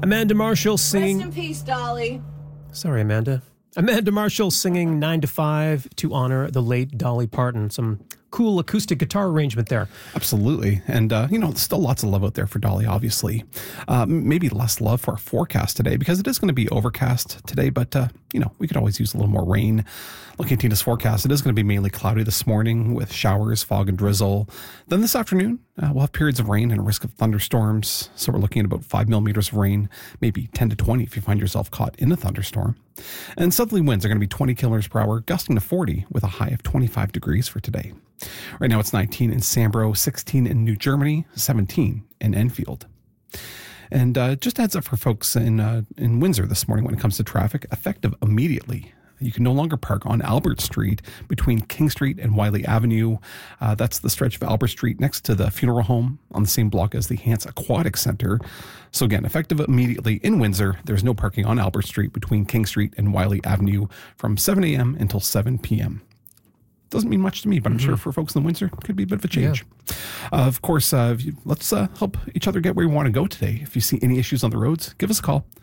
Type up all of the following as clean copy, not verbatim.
Amanda Marshall singing... Rest in peace, Dolly. Sorry, Amanda. Amanda Marshall singing 9 to 5 to honor the late Dolly Parton. Some cool acoustic guitar arrangement there. Absolutely. And, there's still lots of love out there for Dolly, obviously. Maybe less love for our forecast today because it is going to be overcast today, but, we could always use a little more rain. Looking at Tina's forecast, it is going to be mainly cloudy this morning with showers, fog, and drizzle. Then this afternoon, we'll have periods of rain and a risk of thunderstorms. So we're looking at about 5 millimeters of rain, maybe 10 to 20 if you find yourself caught in a thunderstorm. And southerly winds are going to be 20 kilometers per hour, gusting to 40 with a high of 25 degrees for today. Right now it's 19 in Sambro, 16 in New Germany, 17 in Enfield. And just a heads up for folks in Windsor this morning when it comes to traffic, effective immediately. You can no longer park on Albert Street between King Street and Wiley Avenue. That's the stretch of Albert Street next to the funeral home on the same block as the Hants Aquatic Center. So again, effective immediately in Windsor, there's no parking on Albert Street between King Street and Wiley Avenue from 7 a.m. until 7 p.m. Doesn't mean much to me, but I'm sure for folks in Windsor, it could be a bit of a change. Yeah. Of course, let's help each other get where we want to go today. If you see any issues on the roads, give us a call,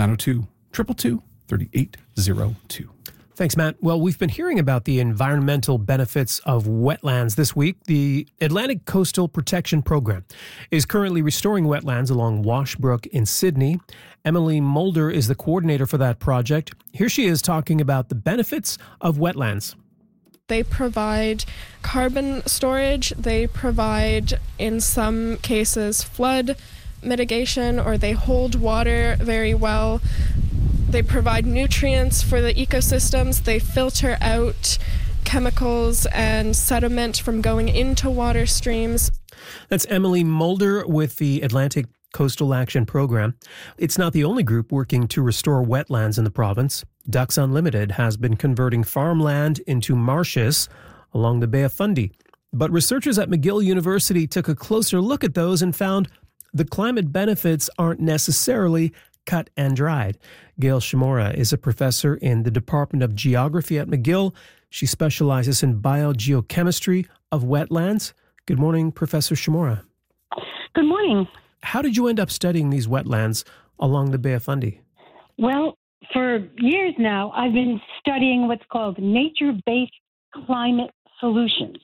902-222-3802. Thanks, Matt. Well, we've been hearing about the environmental benefits of wetlands this week. The Atlantic Coastal Protection Program is currently restoring wetlands along Washbrook in Sydney. Emily Mulder is the coordinator for that project. Here she is talking about the benefits of wetlands. They provide carbon storage. They provide, in some cases, flood mitigation, or they hold water very well. They provide nutrients for the ecosystems. They filter out chemicals and sediment from going into water streams. That's Emily Mulder with the Atlantic Coastal Action Program. It's not the only group working to restore wetlands in the province. Ducks Unlimited has been converting farmland into marshes along the Bay of Fundy. But researchers at McGill University took a closer look at those and found the climate benefits aren't necessarily cut and dried. Gail Shimura is a professor in the Department of Geography at McGill. She specializes in biogeochemistry of wetlands. Good morning, Professor Shimura. Good morning. How did you end up studying these wetlands along the Bay of Fundy? Well, for years now, I've been studying what's called nature-based climate solutions.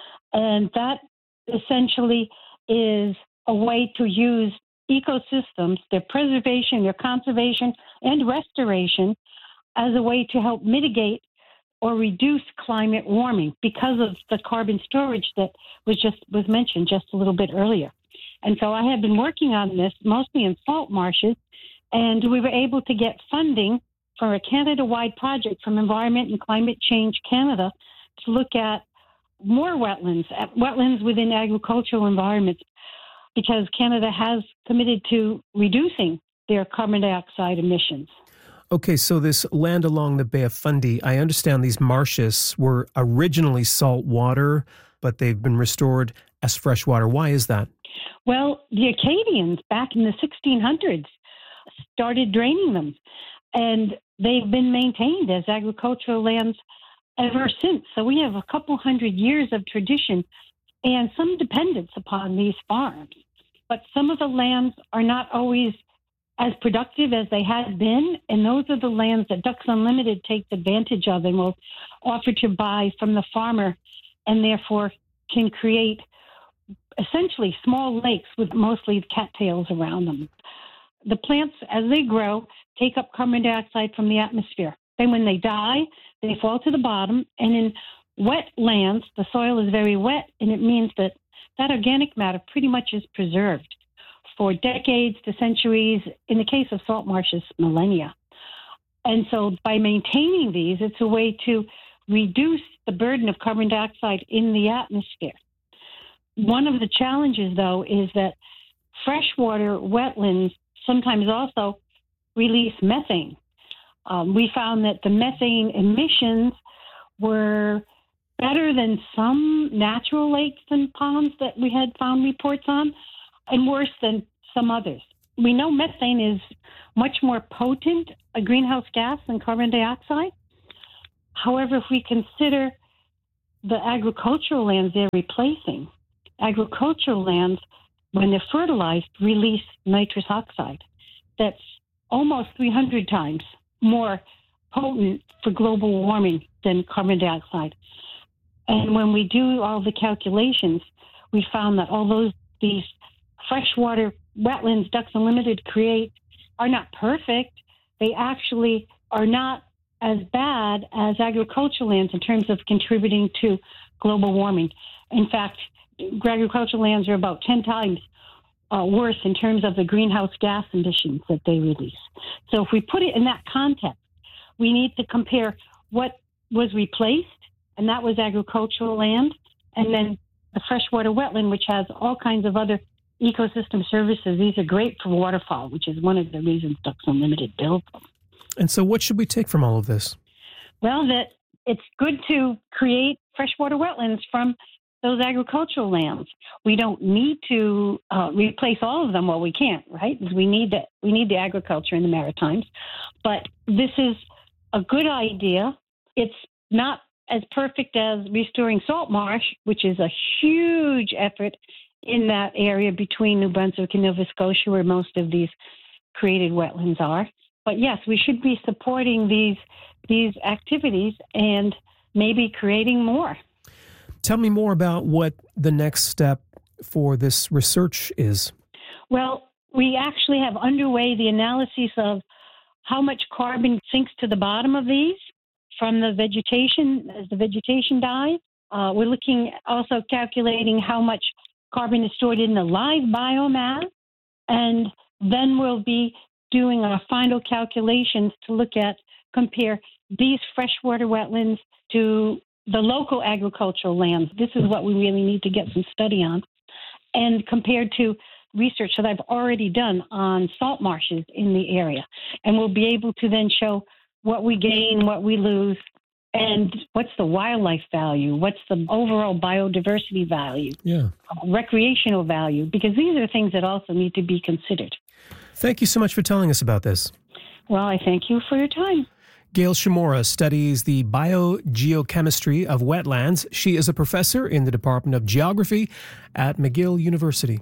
And that essentially is a way to use ecosystems, their preservation, their conservation, and restoration as a way to help mitigate or reduce climate warming because of the carbon storage that was mentioned just a little bit earlier. And so I have been working on this mostly in salt marshes, and we were able to get funding for a Canada-wide project from Environment and Climate Change Canada to look at more wetlands within agricultural environments, because Canada has committed to reducing their carbon dioxide emissions. Okay, so this land along the Bay of Fundy, I understand these marshes were originally salt water, but they've been restored as fresh water. Why is that? Well, the Acadians back in the 1600s started draining them, and they've been maintained as agricultural lands ever since. So we have a couple hundred years of tradition and some dependence upon these farms. But some of the lands are not always as productive as they had been, and those are the lands that Ducks Unlimited takes advantage of and will offer to buy from the farmer, and therefore can create essentially small lakes with mostly cattails around them. The plants, as they grow, take up carbon dioxide from the atmosphere. Then when they die, they fall to the bottom, and in wet lands, the soil is very wet, and it means that organic matter pretty much is preserved for decades to centuries, in the case of salt marshes, millennia. And so by maintaining these, it's a way to reduce the burden of carbon dioxide in the atmosphere. One of the challenges, though, is that freshwater wetlands sometimes also release methane. We found that the methane emissions were better than some natural lakes and ponds that we had found reports on, and worse than some others. We know methane is much more potent a greenhouse gas than carbon dioxide. However, if we consider the agricultural lands they're replacing, agricultural lands, when they're fertilized, release nitrous oxide. that's almost 300 times more potent for global warming than carbon dioxide. And when we do all the calculations, we found that although these freshwater wetlands Ducks Unlimited create are not perfect, they actually are not as bad as agricultural lands in terms of contributing to global warming. In fact, agricultural lands are about 10 times worse in terms of the greenhouse gas emissions that they release. So if we put it in that context, we need to compare what was replaced, and that was agricultural land, and then the freshwater wetland, which has all kinds of other ecosystem services. These are great for waterfowl, which is one of the reasons Ducks Unlimited built them. And so what should we take from all of this? Well, that it's good to create freshwater wetlands from those agricultural lands. We don't need to replace all of them. Well, we can't, right? Because we need the agriculture in the Maritimes. But this is a good idea. It's not as perfect as restoring salt marsh, which is a huge effort in that area between New Brunswick and Nova Scotia, where most of these created wetlands are. But yes, we should be supporting these activities and maybe creating more. Tell me more about what the next step for this research is. Well, we actually have underway the analysis of how much carbon sinks to the bottom of these from the vegetation as the vegetation dies. We're looking also calculating how much carbon is stored in the live biomass, and then we'll be doing our final calculations to compare these freshwater wetlands to the local agricultural lands. This is what we really need to get some study on, and compared to research that I've already done on salt marshes in the area. And we'll be able to then show what we gain, what we lose, and what's the wildlife value, what's the overall biodiversity value, recreational value, because these are things that also need to be considered. Thank you so much for telling us about this. Well, I thank you for your time. Gail Shimura studies the biogeochemistry of wetlands. She is a professor in the Department of Geography at McGill University.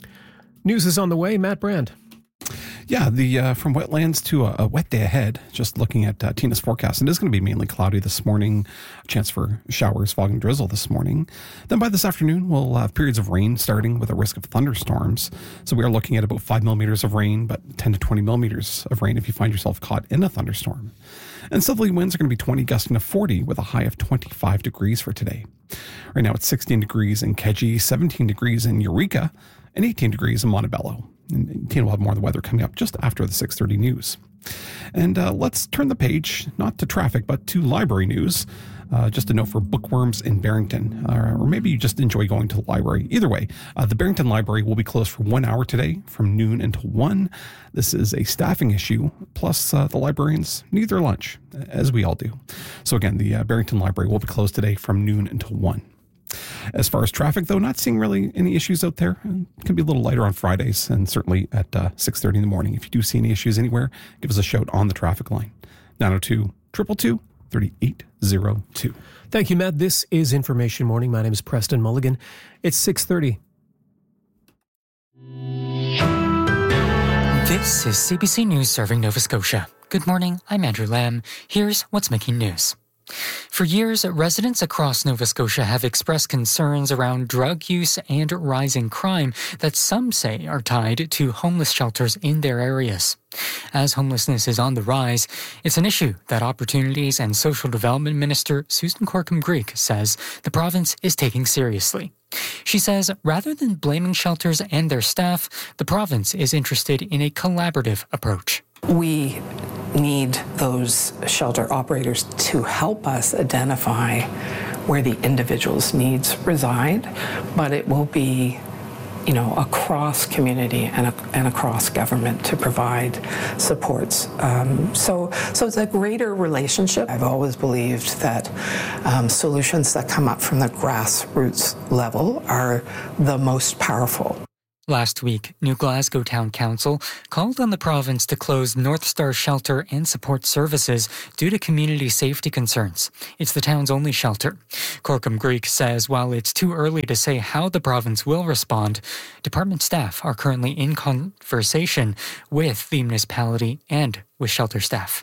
News is on the way. Matt Brand. Yeah, the from wetlands to a wet day ahead. Just looking at Tina's forecast, it is going to be mainly cloudy this morning. A chance for showers, fog, and drizzle this morning. Then by this afternoon, we'll have periods of rain starting with a risk of thunderstorms. So we are looking at about 5 millimeters of rain, but 10 to 20 millimeters of rain if you find yourself caught in a thunderstorm. And southerly winds are going to be 20 gusting to 40 with a high of 25 degrees for today. Right now it's 16 degrees in Keji, 17 degrees in Eureka, and 18 degrees in Montebello. And Tina will have more of the weather coming up just after the 6:30 news. And let's turn the page, not to traffic, but to library news. Just a note for bookworms in Barrington, or maybe you just enjoy going to the library. Either way, the Barrington Library will be closed for 1 hour today from noon until 1. This is a staffing issue, plus the librarians need their lunch, as we all do. So again, the Barrington Library will be closed today from noon until 1. As far as traffic, though, not seeing really any issues out there. It can be a little lighter on Fridays and certainly at 6:30 in the morning. If you do see any issues anywhere, give us a shout on the traffic line. 902-222-3802. Thank you, Matt. This is Information Morning. My name is Preston Mulligan. It's 6:30. This is CBC News serving Nova Scotia. Good morning, I'm Andrew Lamb. Here's what's making news. For years, residents across Nova Scotia have expressed concerns around drug use and rising crime that some say are tied to homeless shelters in their areas. As homelessness is on the rise, it's an issue that Opportunities and Social Development Minister Susan Corkum-Greek says the province is taking seriously. She says rather than blaming shelters and their staff, the province is interested in a collaborative approach. We need those shelter operators to help us identify where the individual's needs reside, but it will be, across community and across government to provide supports. So it's a greater relationship. I've always believed that solutions that come up from the grassroots level are the most powerful. Last week, New Glasgow Town Council called on the province to close North Star Shelter and support services due to community safety concerns. It's the town's only shelter. Corcom Greek says while it's too early to say how the province will respond, department staff are currently in conversation with the municipality and with shelter staff.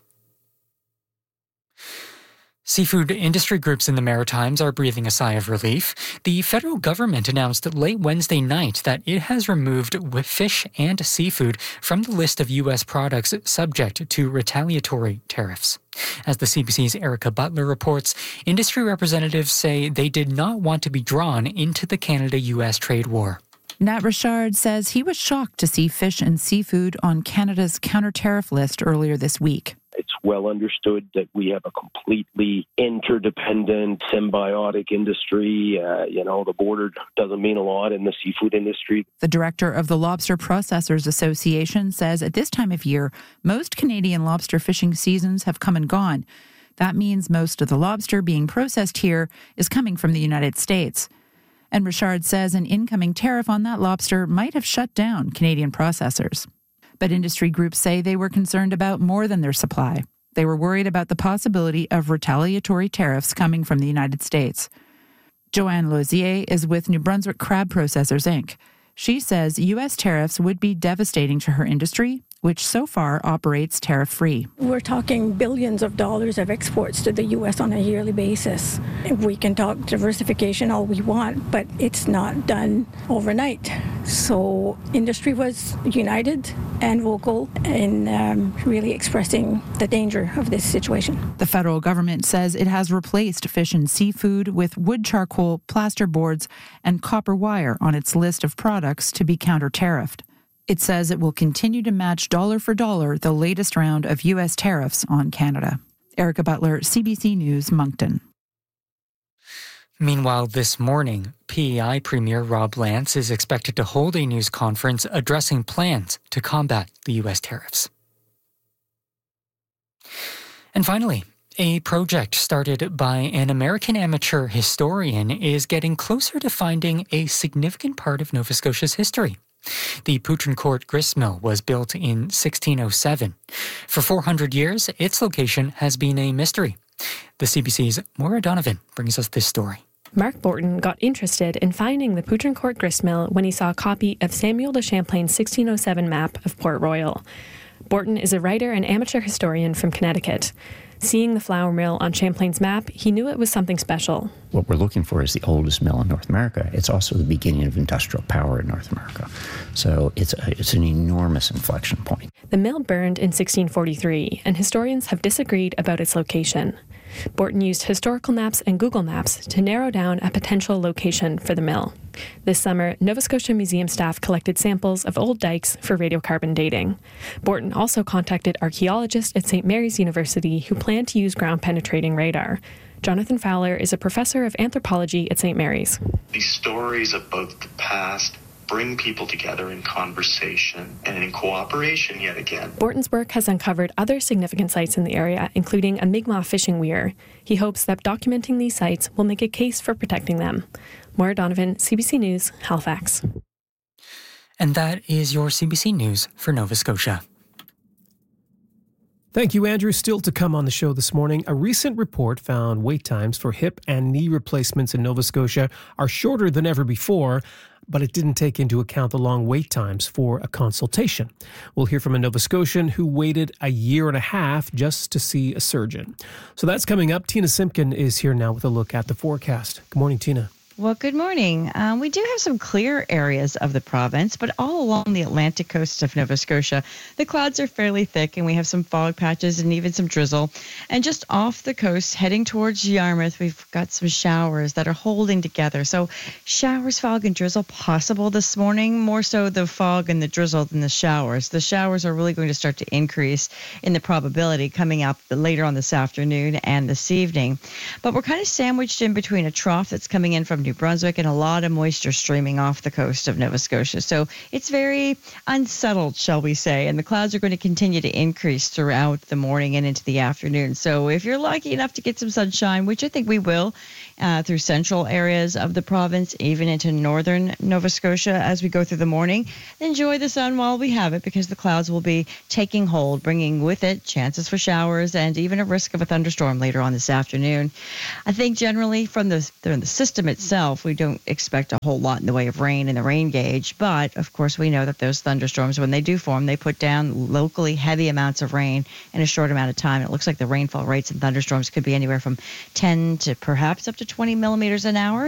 Seafood industry groups in the Maritimes are breathing a sigh of relief. The federal government announced late Wednesday night that it has removed fish and seafood from the list of U.S. products subject to retaliatory tariffs. As the CBC's Erica Butler reports, industry representatives say they did not want to be drawn into the Canada-U.S. trade war. Nat Richard says he was shocked to see fish and seafood on Canada's counter-tariff list earlier this week. It's well understood that we have a completely interdependent, symbiotic industry. The border doesn't mean a lot in the seafood industry. The director of the Lobster Processors Association says at this time of year, most Canadian lobster fishing seasons have come and gone. That means most of the lobster being processed here is coming from the United States. And Richard says an incoming tariff on that lobster might have shut down Canadian processors. But industry groups say they were concerned about more than their supply. They were worried about the possibility of retaliatory tariffs coming from the United States. Joanne Lozier is with New Brunswick Crab Processors, Inc. She says U.S. tariffs would be devastating to her industry, which so far operates tariff-free. We're talking billions of dollars of exports to the U.S. on a yearly basis. We can talk diversification all we want, but it's not done overnight. So industry was united and vocal in really expressing the danger of this situation. The federal government says it has replaced fish and seafood with wood charcoal, plaster boards, and copper wire on its list of products to be counter-tariffed. It says it will continue to match dollar for dollar the latest round of U.S. tariffs on Canada. Erica Butler, CBC News, Moncton. Meanwhile, this morning, PEI Premier Rob Lance is expected to hold a news conference addressing plans to combat the U.S. tariffs. And finally, a project started by an American amateur historian is getting closer to finding a significant part of Nova Scotia's history. The Poutrincourt gristmill was built in 1607. For 400 years, its location has been a mystery. The CBC's Maura Donovan brings us this story. Mark Borton got interested in finding the Poutrincourt gristmill when he saw a copy of Samuel de Champlain's 1607 map of Port Royal. Borton is a writer and amateur historian from Connecticut. Seeing the flour mill on Champlain's map, he knew it was something special. What we're looking for is the oldest mill in North America. It's also the beginning of industrial power in North America. So it's an enormous inflection point. The mill burned in 1643, and historians have disagreed about its location. Borton used historical maps and Google Maps to narrow down a potential location for the mill. This summer, Nova Scotia Museum staff collected samples of old dikes for radiocarbon dating. Borton also contacted archaeologists at St. Mary's University who plan to use ground-penetrating radar. Jonathan Fowler is a professor of anthropology at St. Mary's. These stories about the past bring people together in conversation and in cooperation yet again. Borton's work has uncovered other significant sites in the area, including a Mi'kmaq fishing weir. He hopes that documenting these sites will make a case for protecting them. Maura Donovan, CBC News, Halifax. And that is your CBC News for Nova Scotia. Thank you, Andrew. Still to come on the show this morning, a recent report found wait times for hip and knee replacements in Nova Scotia are shorter than ever before, but it didn't take into account the long wait times for a consultation. We'll hear from a Nova Scotian who waited a year and a half just to see a surgeon. So that's coming up. Tina Simpkin is here now with a look at the forecast. Good morning, Tina. Well, good morning. We do have some clear areas of the province, but all along the Atlantic coast of Nova Scotia, the clouds are fairly thick and we have some fog patches and even some drizzle. And just off the coast, heading towards Yarmouth, we've got some showers that are holding together. So showers, fog, and drizzle possible this morning, more so the fog and the drizzle than the showers. The showers are really going to start to increase in the probability coming up later on this afternoon and this evening. But we're kind of sandwiched in between a trough that's coming in from New Brunswick, and a lot of moisture streaming off the coast of Nova Scotia. So it's very unsettled, shall we say, and the clouds are going to continue to increase throughout the morning and into the afternoon. So if you're lucky enough to get some sunshine, which I think we will, through central areas of the province, even into northern Nova Scotia as we go through the morning, enjoy the sun while we have it, because the clouds will be taking hold, bringing with it chances for showers and even a risk of a thunderstorm later on this afternoon. I think generally from the system itself, we don't expect a whole lot in the way of rain in the rain gauge, but of course we know that those thunderstorms, when they do form, they put down locally heavy amounts of rain in a short amount of time. It looks like the rainfall rates in thunderstorms could be anywhere from 10 to perhaps up to 20 millimeters an hour.